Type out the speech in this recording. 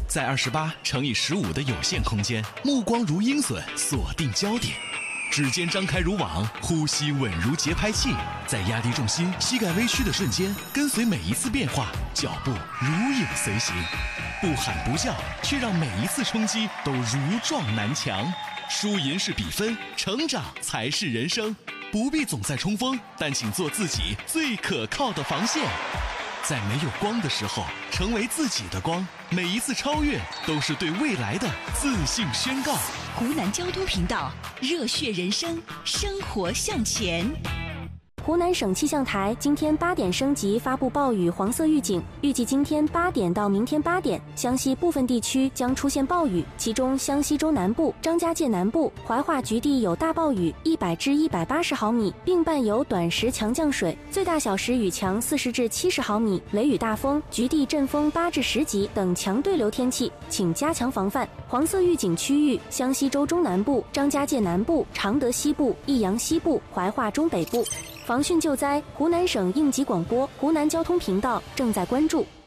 在28×15的有限空间，目光如鹰隼，锁定焦点。指尖张开如网，呼吸稳如节拍器，在压低重心、膝盖微屈的瞬间，跟随每一次变化，脚步如影随形，不喊不叫，却让每一次冲击都如撞南墙。输赢是比分，成长才是人生。不必总在冲锋，但请做自己最可靠的防线。在没有光的时候，成为自己的光。每一次超越，都是对未来的自信宣告。 湖南交通频道，热血人生，生活向前。 湖南省气象台今天8点升级发布暴雨黄色预警，预计今天8点到明天8点，湘西部分地区将出现暴雨，其中湘西州南部、张家界南部、怀化局地有大暴雨100至180毫米，并伴有短时强降水，最大小时雨强40至70毫米，雷雨大风，局地阵风8至10级等强对流天气，请加强防范。黄色预警区域：湘西州中南部、张家界南部、常德西部、益阳西部、怀化中北部。防汛救灾，湖南省应急广播、湖南交通频道正在关注。